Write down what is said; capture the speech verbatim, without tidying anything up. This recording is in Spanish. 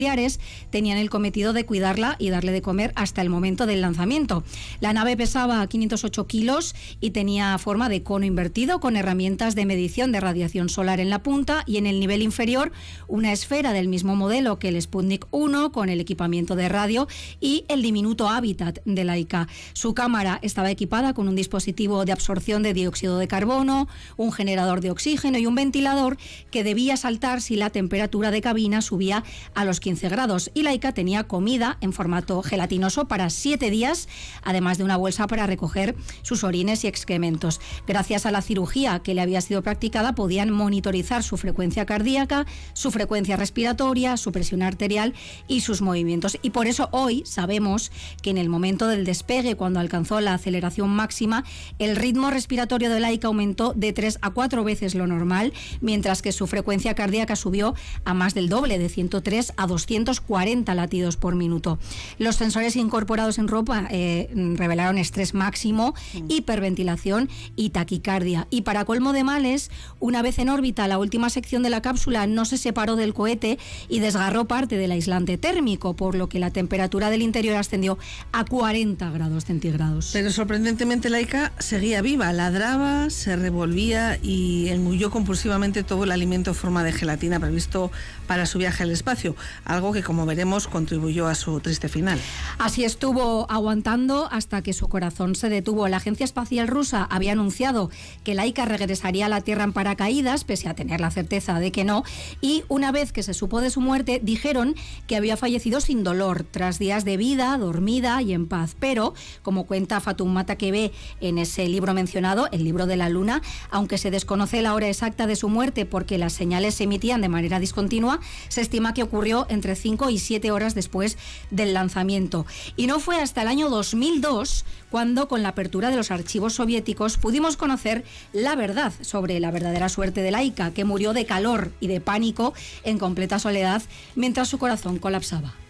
tenían el cometido de cuidarla y darle de comer hasta el momento del lanzamiento. La nave pesaba quinientos ocho kilos y tenía forma de cono invertido con herramientas de medición de radiación solar en la punta y en el nivel inferior una esfera del mismo modelo que el Sputnik uno con el equipamiento de radio y el diminuto hábitat de Laika. Su cámara estaba equipada con un dispositivo de absorción de dióxido de carbono, un generador de oxígeno y un ventilador que debía saltar si la temperatura de cabina subía a los quince grados, y Laika tenía comida en formato gelatinoso para siete días, además de una bolsa para recoger sus orines y excrementos. Gracias a la cirugía que le había sido practicada, podían monitorizar su frecuencia cardíaca, su frecuencia respiratoria, su presión arterial y sus movimientos. Y por eso hoy sabemos que en el momento del despegue, cuando alcanzó la aceleración máxima, el ritmo respiratorio de Laika aumentó de tres a cuatro veces lo normal, mientras que su frecuencia cardíaca subió a más del doble, de ciento tres a doscientos cuarenta latidos por minuto. Los sensores incorporados en ropa eh, revelaron estrés máximo, sí. hiperventilación y taquicardia. Y para colmo de males, una vez en órbita, la última sección de la cápsula no se separó del cohete y desgarró parte del aislante térmico, por lo que la temperatura del interior ascendió a cuarenta grados centígrados. Pero sorprendentemente Laika seguía viva, ladraba, se revolvía y engulló compulsivamente todo el alimento en forma de gelatina previsto para su viaje al espacio, algo que, como veremos, contribuyó a su triste final. Así estuvo aguantando hasta que su corazón se detuvo. La Agencia Espacial Rusa había anunciado que Laika regresaría a la Tierra en paracaídas, pese a tener la certeza de que no, y una vez que se supo de su muerte, dijeron que había fallecido sin dolor, tras días de vida, dormida y en paz. Pero, como cuenta Fatoumata Kebe en ese libro mencionado, el libro de la Luna, aunque se desconoce la hora exacta de su muerte porque las señales se emitían de manera discontinua, se estima que ocurrió entre cinco y siete horas después del lanzamiento. Y no fue hasta el año dos mil dos cuando, con la apertura de los archivos soviéticos, pudimos conocer la verdad sobre la verdadera suerte de Laika, que murió de calor y de pánico en completa soledad mientras su corazón colapsaba.